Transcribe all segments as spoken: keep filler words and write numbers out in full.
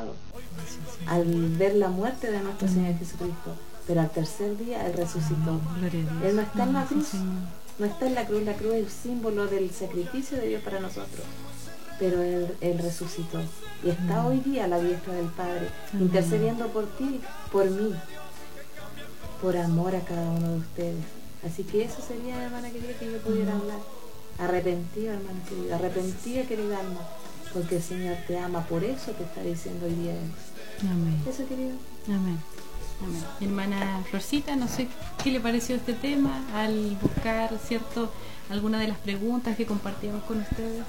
pasado, al ver la muerte de nuestro Señor Jesucristo, pero al tercer día Él resucitó. Él no está en la cruz, no está en la cruz, la cruz es el símbolo del sacrificio de Dios para nosotros, pero Él, él resucitó y está hoy día a la diestra del Padre, intercediendo por ti, por mí, por amor a cada uno de ustedes. Así que eso sería, hermana querida, que yo pudiera hablar. Arrepentida, hermana querida, arrepentida, querida alma, porque el Señor te ama, por eso te está diciendo hoy día eso. Amén. Eso, querido. Amén. Amén. Mi hermana Florcita, no sé qué le pareció este tema al buscar, ¿cierto?, alguna de las preguntas que compartíamos con ustedes.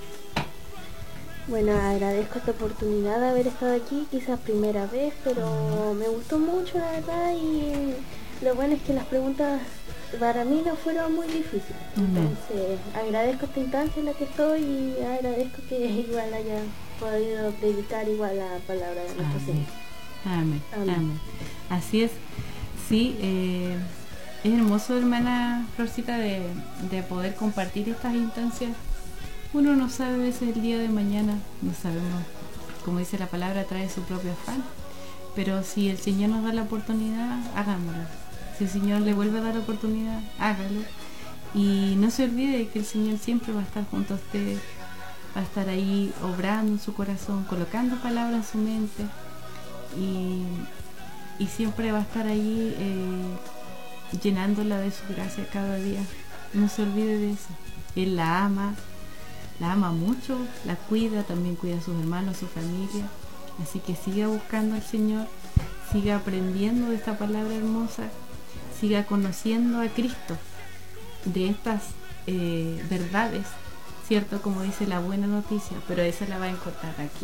Bueno, agradezco esta oportunidad de haber estado aquí, quizás primera vez, pero me gustó mucho, la verdad, y lo bueno es que las preguntas para mí no fueron muy difíciles. Entonces, agradezco esta instancia en la que estoy y agradezco que igual haya podido predicar igual la palabra de nuestro Señor. Amén. Amén. Amén. Así es. Sí, eh, es hermoso, hermana Florcita, de, de poder compartir estas instancias. Uno no sabe a veces el día de mañana, no sabemos, como dice la palabra, trae su propio afán. Pero si el Señor nos da la oportunidad, hagámoslo. Si el Señor le vuelve a dar la oportunidad, hágalo. Y no se olvide que el Señor siempre va a estar junto a usted, va a estar ahí obrando en su corazón, colocando palabras en su mente. Y, y siempre va a estar ahí eh, llenándola de su gracia cada día. No se olvide de eso. Él la ama, la ama mucho, la cuida, también cuida a sus hermanos, a su familia. Así que siga buscando al Señor, siga aprendiendo de esta palabra hermosa, siga conociendo a Cristo, de estas eh, verdades, cierto, como dice la buena noticia, pero esa la va a encontrar aquí.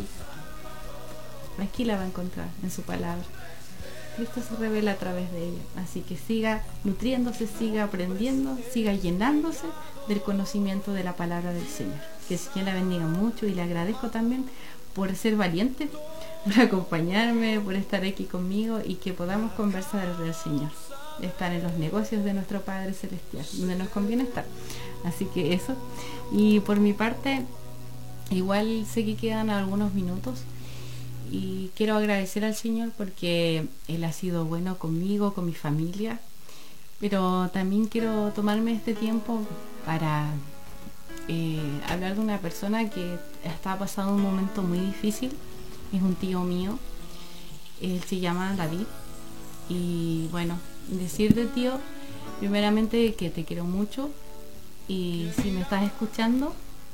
Aquí la va a encontrar, en su palabra. Cristo se revela a través de ella. Así que siga nutriéndose, siga aprendiendo, siga llenándose del conocimiento de la palabra del Señor. Que el Señor la bendiga mucho y le agradezco también por ser valiente, por acompañarme, por estar aquí conmigo y que podamos conversar del Señor. Estar en los negocios de nuestro Padre Celestial, donde nos conviene estar. Así que eso. Y por mi parte, igual sé que quedan algunos minutos. Y quiero agradecer al Señor porque Él ha sido bueno conmigo, con mi familia, pero también quiero tomarme este tiempo para eh, hablar de una persona que está pasando un momento muy difícil. Es un tío mío, él se llama David, y bueno, decirte, tío, primeramente que te quiero mucho, y si me estás escuchando,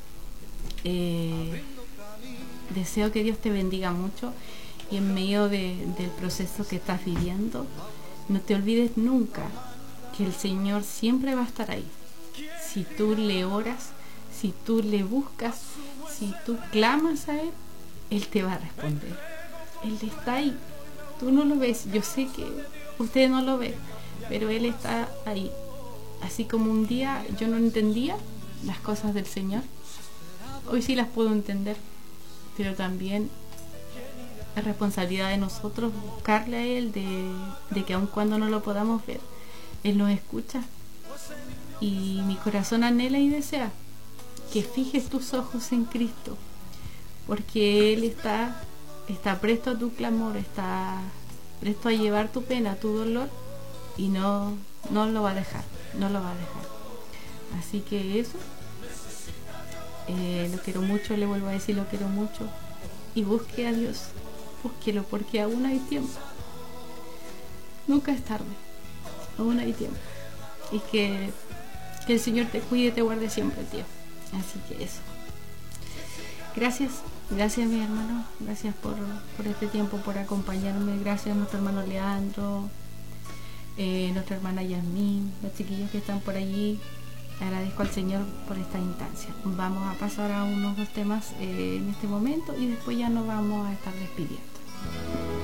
eh, deseo que Dios te bendiga mucho y en medio de, del proceso que estás viviendo, no te olvides nunca que el Señor siempre va a estar ahí. Si tú le oras, si tú le buscas, si tú clamas a Él, Él te va a responder. Él está ahí. Tú no lo ves, yo sé que usted no lo ve, pero Él está ahí. Así como un día yo no entendía las cosas del Señor, hoy sí las puedo entender. Pero también es responsabilidad de nosotros buscarle a Él, de, de que aun cuando no lo podamos ver, Él nos escucha. Y mi corazón anhela y desea que fijes tus ojos en Cristo, porque Él está, está presto a tu clamor, está presto a llevar tu pena, tu dolor, y no, no lo va a dejar, no lo va a dejar. Así que eso. Eh, lo quiero mucho, le vuelvo a decir, lo quiero mucho, y busque a Dios, búsquelo, porque aún hay tiempo, nunca es tarde, aún hay tiempo, y que, que el Señor te cuide y te guarde siempre, tío. Así que eso, gracias, gracias mi hermano, gracias por, por este tiempo, por acompañarme, gracias a nuestro hermano Leandro, eh, nuestra hermana Yasmín, los chiquillos que están por allí. Agradezco al Señor por esta instancia. Vamos a pasar a unos dos temas eh, en este momento y después ya nos vamos a estar despidiendo.